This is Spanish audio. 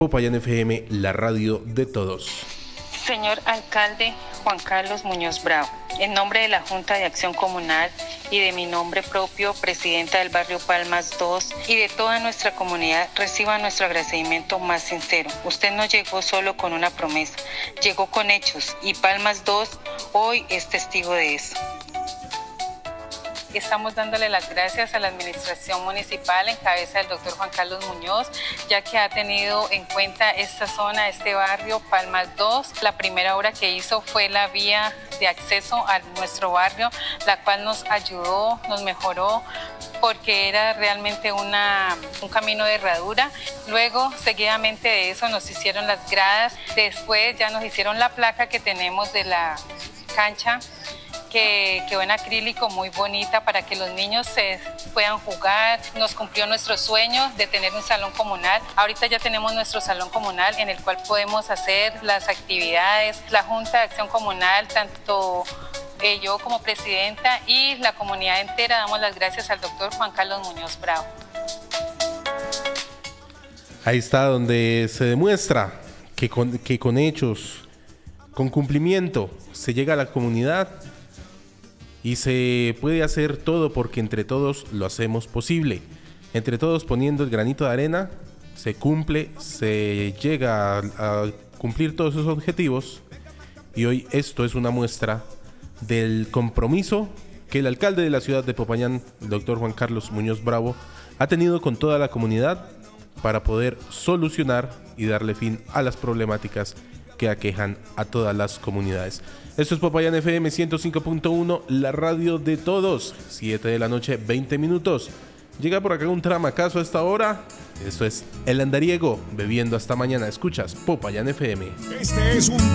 Popayán FM, la radio de todos. Señor alcalde Juan Carlos Muñoz Bravo, en nombre de la Junta de Acción Comunal y de mi nombre propio, presidenta del barrio Palmas 2 y de toda nuestra comunidad, reciba nuestro agradecimiento más sincero. Usted no llegó solo con una promesa, llegó con hechos y Palmas 2 hoy es testigo de eso. Estamos dándole las gracias a la administración municipal en cabeza del doctor Juan Carlos Muñoz, ya que ha tenido en cuenta esta zona, este barrio, Palmas 2. La primera obra que hizo fue la vía de acceso a nuestro barrio, la cual nos ayudó, nos mejoró, porque era realmente un camino de herradura. Luego, seguidamente de eso, nos hicieron las gradas. Después ya nos hicieron la placa que tenemos de la cancha, que quedó en acrílico, muy bonita para que los niños se puedan jugar. Nos cumplió nuestro sueño de tener un salón comunal. Ahorita ya tenemos nuestro salón comunal en el cual podemos hacer las actividades. La Junta de Acción Comunal, tanto yo como presidenta y la comunidad entera, damos las gracias al doctor Juan Carlos Muñoz Bravo. Ahí está donde se demuestra que con hechos, con cumplimiento, se llega a la comunidad. Y se puede hacer todo porque entre todos lo hacemos posible. Entre todos poniendo el granito de arena, se cumple, se llega a cumplir todos esos objetivos. Y hoy esto es una muestra del compromiso que el alcalde de la ciudad de Popayán, el doctor Juan Carlos Muñoz Bravo, ha tenido con toda la comunidad para poder solucionar y darle fin a las problemáticas que aquejan a todas las comunidades. Esto es Popayán FM 105.1, la radio de todos. 7 de la noche, 20 minutos. Llega por acá un tramacazo a esta hora. Esto es El Andariego, bebiendo hasta mañana. Escuchas Popayán FM. Este es un